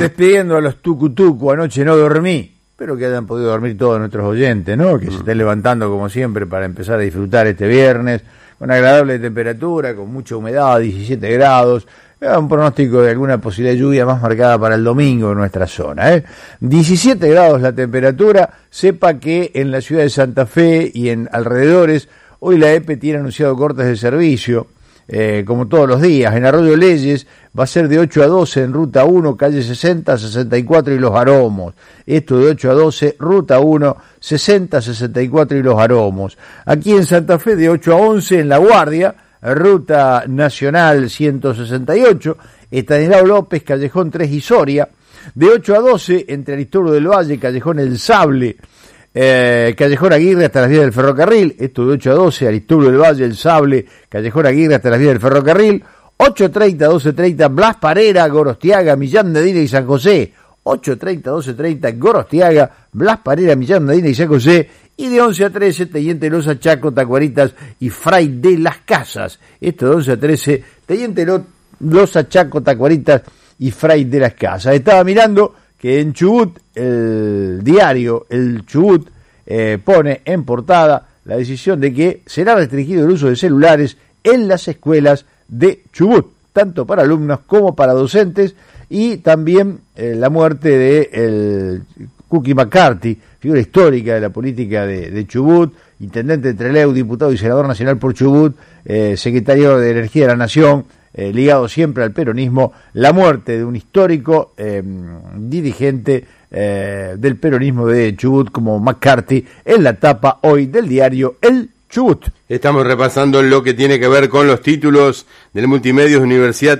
despidiendo a los tucutucu, anoche no dormí. Espero que hayan podido dormir todos nuestros oyentes, ¿no? Que se estén levantando como siempre para empezar a disfrutar este viernes, con agradable temperatura, con mucha humedad, 17 grados, un pronóstico de alguna posibilidad de lluvia más marcada para el domingo en nuestra zona, 17 grados la temperatura. Sepa que en la ciudad de Santa Fe y en alrededores, hoy la EPE tiene anunciado cortes de servicio, como todos los días. En Arroyo Leyes va a ser de 8 a 12 en Ruta 1, calle 60, 64 y Los Aromos. Esto de 8 a 12, Ruta 1, 60, 64 y Los Aromos. Aquí en Santa Fe de 8 a 11 en La Guardia, Ruta Nacional 168, Estanislao López, Callejón 3 y Soria. De 8 a 12 entre Aristóbulo del Valle, Callejón El Sable, Callejón Aguirre hasta las vías del ferrocarril. Esto de 8 a 12, Aristóbulo del Valle, El Sable, Callejón Aguirre hasta las vías del ferrocarril. 8:30, 12:30, Blas Parera, Gorostiaga, Millán de Dina y San José. 8:30, 12:30, Gorostiaga, Blas Parera, Millán de Dina y San José. Y de 11 a 13, Teniente Loza, Chaco, Tacuaritas y Fray de las Casas. Esto de 11 a 13, Teniente Loza, Chaco, Tacuaritas y Fray de las Casas. Estaba mirando que en Chubut, el diario El Chubut, pone en portada la decisión de que será restringido el uso de celulares en las escuelas de Chubut, tanto para alumnos como para docentes, y también la muerte de el Cookie McCarthy, figura histórica de la política de Chubut, intendente de Trelew, diputado y senador nacional por Chubut, secretario de Energía de la Nación, ligado siempre al peronismo. La muerte de un histórico dirigente del peronismo de Chubut como McCarthy, en la tapa hoy del diario El Chubut. Estamos repasando lo que tiene que ver con los títulos del Multimedios Universidad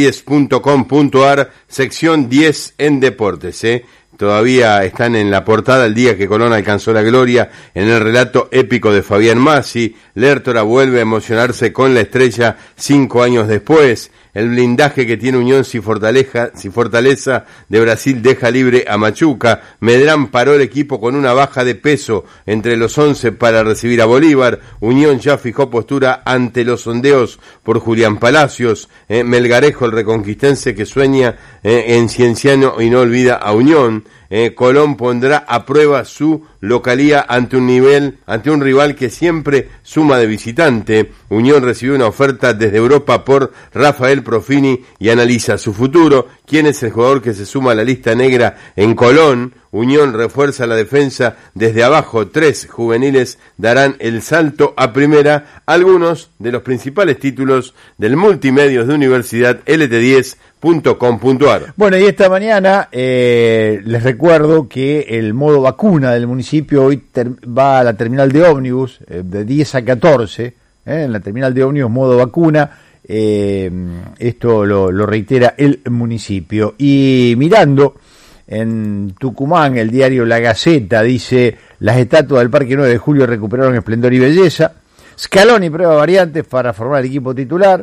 lt10.com.ar, sección 10 en deportes, Todavía están en la portada el día que Colón alcanzó la gloria en el relato épico de Fabián Massi. Lertora vuelve a emocionarse con la estrella 5 años después. El blindaje que tiene Unión si Fortaleza de Brasil deja libre a Machuca. Medrán paró el equipo con una baja de peso entre los 11 para recibir a Bolívar. Unión ya fijó postura ante los sondeos por Julián Palacios. Melgarejo, el reconquistense que sueña en Cienciano y no olvida a Unión. Colón pondrá a prueba su localía ante un rival que siempre suma de visitante. Unión recibió una oferta desde Europa por Rafael Profini y analiza su futuro. ¿Quién es el jugador que se suma a la lista negra en Colón? Unión refuerza la defensa desde abajo. 3 juveniles darán el salto a primera. Algunos de los principales títulos del Multimedios de Universidad lt10.com.ar. Bueno, y esta mañana les recuerdo que el modo vacuna del municipio hoy va a la terminal de ómnibus de 10 a 14, en la terminal de ómnibus modo vacuna. Esto lo reitera el municipio. Y mirando en Tucumán, el diario La Gaceta dice: las estatuas del Parque 9 de Julio recuperaron esplendor y belleza. Scaloni prueba variantes para formar el equipo titular.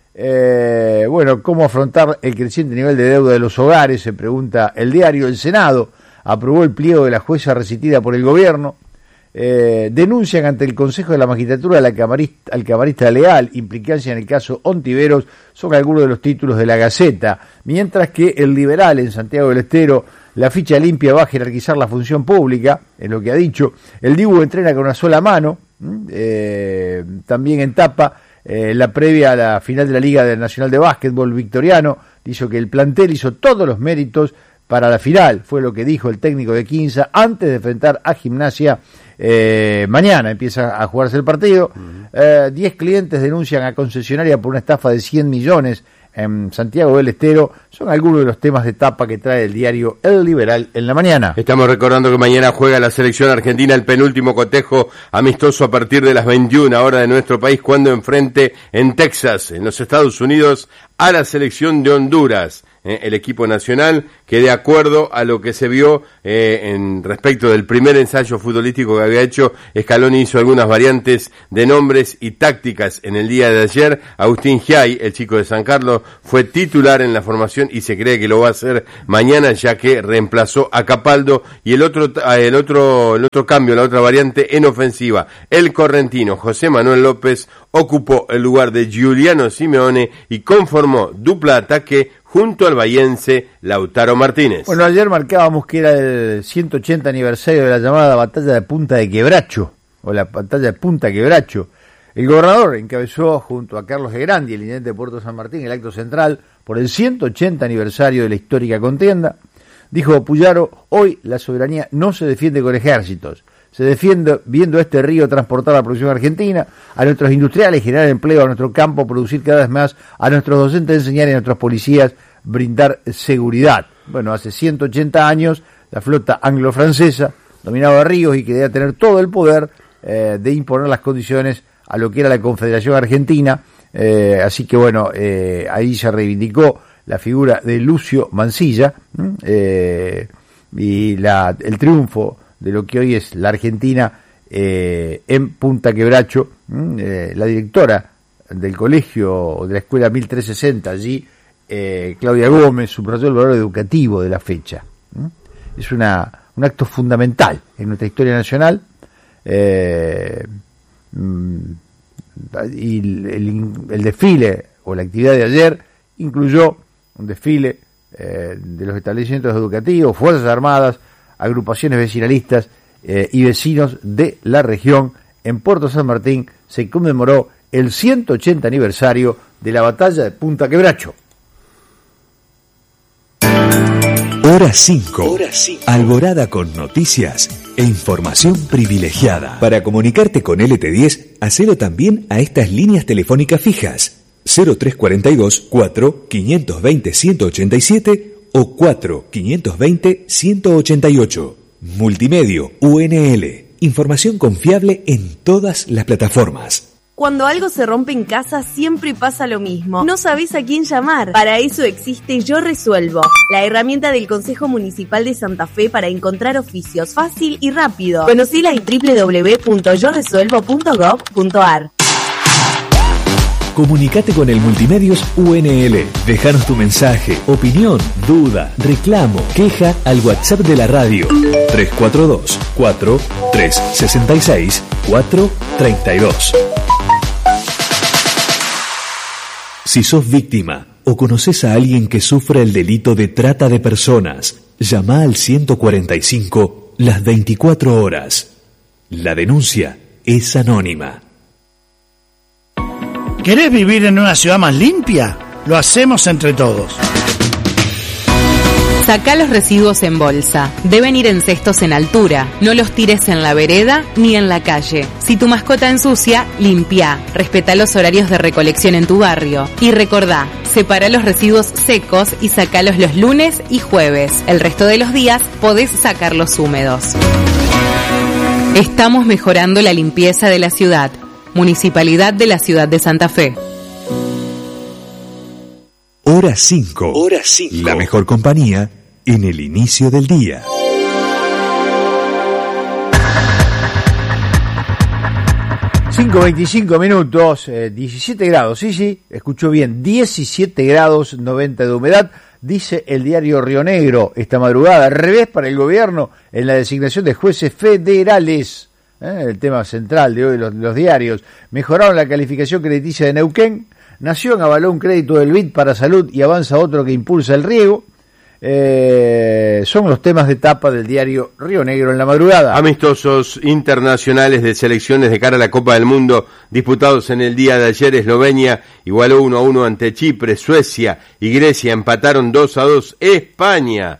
¿Cómo afrontar el creciente nivel de deuda de los hogares? Se pregunta el diario. El Senado aprobó el pliego de la jueza rescindida por el gobierno. Denuncian ante el Consejo de la Magistratura al camarista Leal, implicancia en el caso Ontiveros. Son algunos de los títulos de La Gaceta. Mientras que el Liberal en Santiago del Estero, la ficha limpia va a jerarquizar la función pública, es lo que ha dicho. El Dibu entrena con una sola mano. También en tapa, la previa a la final de la Liga Nacional de Básquetbol Victoriano, dijo que el plantel hizo todos los méritos para la final, fue lo que dijo el técnico de Quinza antes de enfrentar a Gimnasia. Mañana empieza a jugarse el partido. 10 clientes denuncian a concesionaria por una estafa de 100 millones en Santiago del Estero. Son algunos de los temas de tapa que trae el diario El Liberal en la mañana. Estamos recordando que mañana juega la selección argentina el penúltimo cotejo amistoso a partir de las 21 horas de nuestro país, cuando enfrente en Texas, en los Estados Unidos, a la selección de Honduras. El equipo nacional, que de acuerdo a lo que se vio en respecto del primer ensayo futbolístico que había hecho, Scaloni hizo algunas variantes de nombres y tácticas en el día de ayer. Agustín Giay, el chico de San Carlos, fue titular en la formación y se cree que lo va a hacer mañana, ya que reemplazó a Capaldo. Y el otro cambio, la otra variante en ofensiva, el correntino José Manuel López ocupó el lugar de Giuliano Simeone y conformó dupla ataque junto al bahiense Lautaro Martínez. Bueno, ayer marcábamos que era el 180 aniversario de la llamada Batalla de Punta de Quebracho, o la Batalla de Punta Quebracho. El gobernador encabezó junto a Carlos Gegrandi, el intendente de Puerto San Martín, el acto central por el 180 aniversario de la histórica contienda. Dijo Puyaro, hoy la soberanía no se defiende con ejércitos, se defiende viendo este río transportar la producción argentina, a nuestros industriales generar empleo, a nuestro campo producir cada vez más, a nuestros docentes enseñar y a nuestros policías brindar seguridad. Bueno, hace 180 años la flota anglo-francesa dominaba ríos y quería tener todo el poder de imponer las condiciones a lo que era la Confederación Argentina, así que bueno, ahí se reivindicó la figura de Lucio Mansilla y el triunfo de lo que hoy es la Argentina en Punta Quebracho. La directora del colegio de la escuela 1360 allí, Claudia Gómez, subrayó el valor educativo de la fecha. Es un acto fundamental en nuestra historia nacional. Y el desfile o la actividad de ayer incluyó un desfile de los establecimientos educativos, Fuerzas Armadas, agrupaciones vecinalistas y vecinos de la región. En Puerto San Martín se conmemoró el 180 aniversario de la batalla de Punta Quebracho. Hora 5. Alborada con noticias e información privilegiada. Para comunicarte con LT10, hacelo también a estas líneas telefónicas fijas: 0342 4 520 187 o 4 520 188. Multimedio UNL. Información confiable en todas las plataformas. Cuando algo se rompe en casa siempre pasa lo mismo. No sabés a quién llamar. Para eso existe Yo Resuelvo, la herramienta del Consejo Municipal de Santa Fe para encontrar oficios fácil y rápido. Conocila en www.yoresuelvo.gov.ar. Comunicate con el Multimedios UNL. Déjanos tu mensaje, opinión, duda, reclamo, queja al WhatsApp de la radio 342 4 366 432. Si sos víctima o conoces a alguien que sufre el delito de trata de personas, llama al 145 las 24 horas. La denuncia es anónima. ¿Querés vivir en una ciudad más limpia? Lo hacemos entre todos. Sacá los residuos en bolsa. Deben ir en cestos en altura. No los tires en la vereda ni en la calle. Si tu mascota ensucia, limpia. Respetá los horarios de recolección en tu barrio. Y recordá, separá los residuos secos y sacalos los lunes y jueves. El resto de los días podés sacarlos húmedos. Estamos mejorando la limpieza de la ciudad. Municipalidad de la Ciudad de Santa Fe. Hora 5. La mejor compañía en el inicio del día. Cinco 25 minutos, 17 grados, sí, escuchó bien, 17 grados 90 de humedad, dice el diario Río Negro esta madrugada. Revés para el gobierno en la designación de jueces federales. El tema central de hoy los diarios. Mejoraron la calificación crediticia de Neuquén. Nación avaló un crédito del BID para salud y avanza otro que impulsa el riego. Son los temas de tapa del diario Río Negro en la madrugada. Amistosos internacionales de selecciones de cara a la Copa del Mundo disputados en el día de ayer. Eslovenia igualó 1-1 ante Chipre, Suecia y Grecia empataron 2-2. España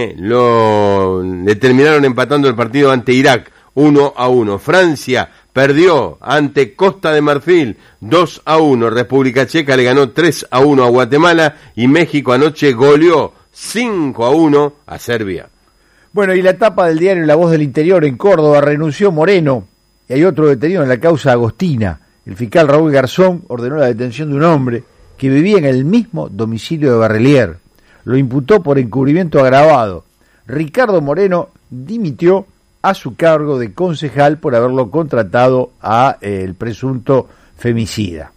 le terminaron empatando el partido ante Irak 1-1. Francia perdió ante Costa de Marfil 2-1. República Checa le ganó 3-1 a Guatemala y México anoche goleó 5-1 a Serbia. Bueno, y la tapa del diario La Voz del Interior: en Córdoba renunció Moreno y hay otro detenido en la causa Agostina. El fiscal Raúl Garzón ordenó la detención de un hombre que vivía en el mismo domicilio de Barrelier. Lo imputó por encubrimiento agravado. Ricardo Moreno dimitió a su cargo de concejal por haberlo contratado a el presunto femicida.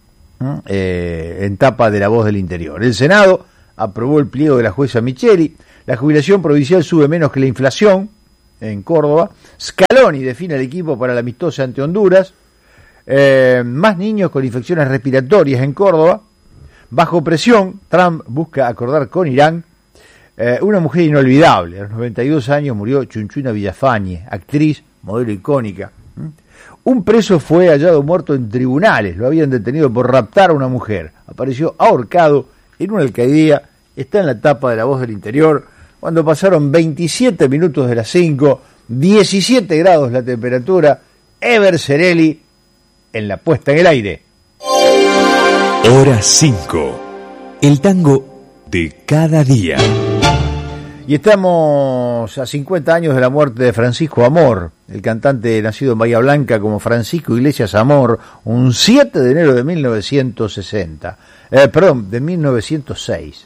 En tapa de La Voz del Interior. El Senado aprobó el pliego de la jueza Micheli. La jubilación provincial sube menos que la inflación en Córdoba. Scaloni define el equipo para la amistosa ante Honduras. Más niños con infecciones respiratorias en Córdoba. Bajo presión, Trump busca acordar con Irán. Una mujer inolvidable. A los 92 años murió Chunchuna Villafañe, actriz, modelo icónica. Un preso fue hallado muerto en tribunales. Lo habían detenido por raptar a una mujer. Apareció ahorcado en una alcaldía. Está en la tapa de La Voz del Interior. Cuando pasaron 27 minutos de las 5, 17 grados la temperatura. Ever Cerelli en la puesta en el aire. Hora 5. El tango de cada día. Y estamos a 50 años de la muerte de Francisco Amor, el cantante nacido en Bahía Blanca como Francisco Iglesias Amor, un 7 de enero de 1960. De 1906.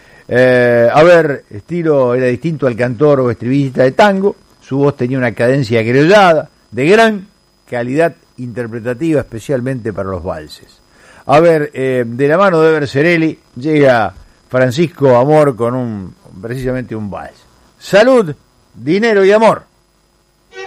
Estilo era distinto al cantor o estribillista de tango. Su voz tenía una cadencia criollada, de gran calidad interpretativa, especialmente para los valses. De la mano de Ever Cerelli llega Francisco Amor con precisamente un vals. Salud, dinero y amor.